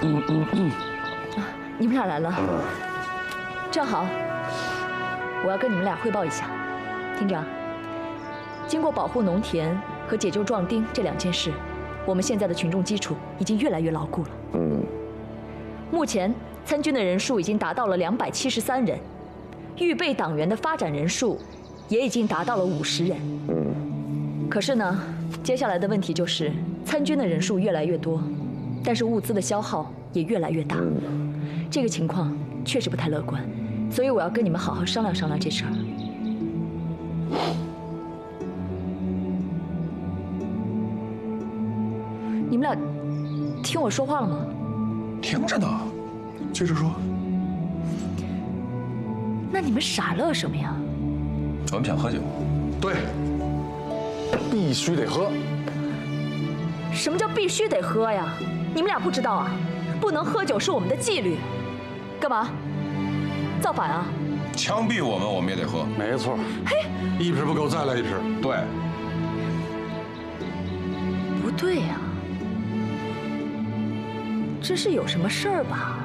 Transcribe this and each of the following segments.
你们俩来了，正好，我要跟你们俩汇报一下。厅长，经过保护农田和解救壮丁这2件事，我们现在的群众基础已经越来越牢固了。目前参军的人数已经达到了273人，预备党员的发展人数也已经达到了50人。可是呢，接下来的问题就是参军的人数越来越多，但是物资的消耗也越来越大。这个情况确实不太乐观，所以我要跟你们好好商量商量这事儿。你们俩听我说话了吗？ 听着呢，接着说。 那你们傻乐什么呀？ 我们想喝酒。对，必须得喝。 什么叫必须得喝呀？你们俩不知道啊？不能喝酒是我们的纪律。干嘛？造反啊？ 枪毙我们也得喝。 没错。 嘿， 一瓶不够，再来一瓶。 对。 不对呀，这是有什么事儿吧？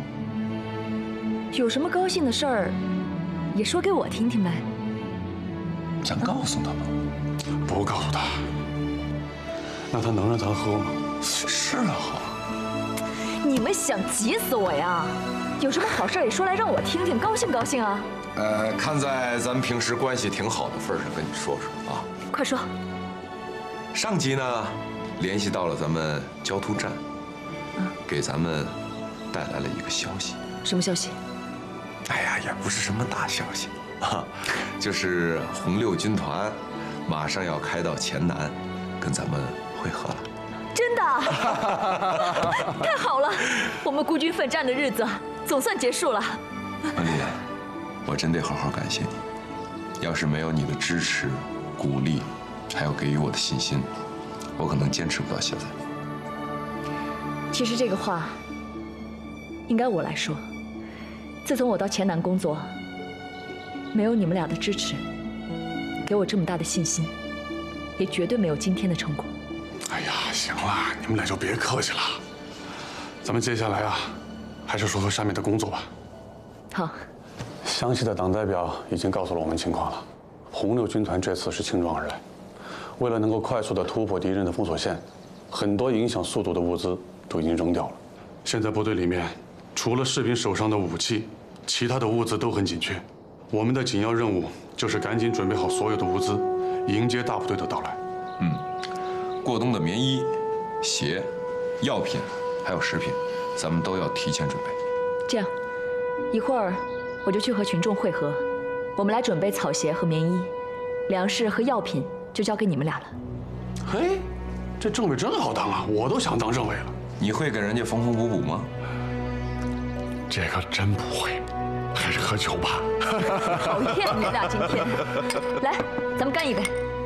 有什么高兴的事儿，也说给我听听呗。 想告诉他吗？ 不告诉他，那他能让咱喝吗？ 是啊。 你们想急死我呀？有什么好事也说来让我听听，高兴高兴啊！ 看在咱们平时关系挺好的份上，跟你说说啊。 快说。 上级呢，联系到了咱们交通站，给咱们带来了一个消息。 什么消息？ 哎呀，也不是什么大消息啊，就是红六军团马上要开到黔南，跟咱们会合了。 真的？太好了，我们孤军奋战的日子总算结束了。 文丽，我真得好好感谢你。要是没有你的支持、鼓励，还有给予我的信心，我可能坚持不到现在。 其实这个话应该我来说。自从我到黔南工作，没有你们俩的支持，给我这么大的信心，也绝对没有今天的成果。 哎呀，行了，你们俩就别客气了。咱们接下来啊，还是说说下面的工作吧。 好。 详细的党代表已经告诉了我们情况了。红六军团这次是轻装而来，为了能够快速的突破敌人的封锁线，很多影响速度的物资都已经扔掉了。现在部队里面，除了士兵手上的武器，其他的物资都很紧缺。我们的紧要任务就是赶紧准备好所有的物资，迎接大部队的到来。 过冬的棉衣、鞋、药品还有食品，咱们都要提前准备。 这样，一会儿我就去和群众会合，我们来准备草鞋和棉衣，粮食和药品就交给你们俩了。 嘿，这政委真好当啊，我都想当政委了。 你会给人家缝缝补补吗？ 这个真不会，还是喝酒吧。 讨厌你们俩今天！来，咱们干一杯。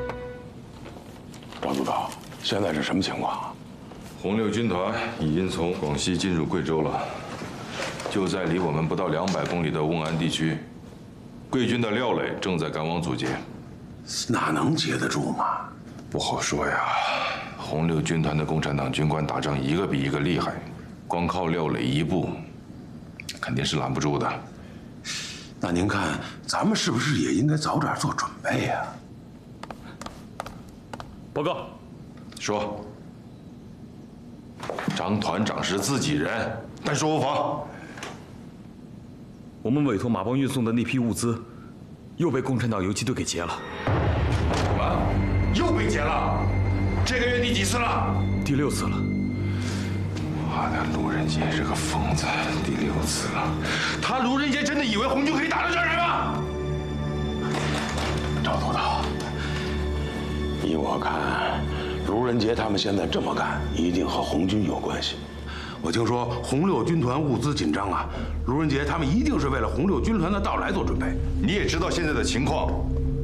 王督导，现在是什么情况啊？ 红六军团已经从广西进入贵州了，就在离我们不到200公里的瓮安地区，贵军的廖磊正在赶往阻截。 哪能接得住嘛？ 不好说呀，红六军团的共产党军官打仗一个比一个厉害，光靠廖磊一部，肯定是拦不住的。 那您看，咱们是不是也应该早点做准备呀？ 报告，说。张团长是自己人，但说无妨。 我们委托马帮运送的那批物资，又被共产党游击队给劫了。 什么？又被劫了？这个月第几次了？ 第6次了。 妈的，卢仁杰是个疯子，第6次了。他卢仁杰真的以为红军可以打到这儿来吗？ 赵督导，依我看，卢仁杰他们现在这么干，一定和红军有关系。我听说红六军团物资紧张啊，卢仁杰他们一定是为了红六军团的到来做准备。 你也知道现在的情况，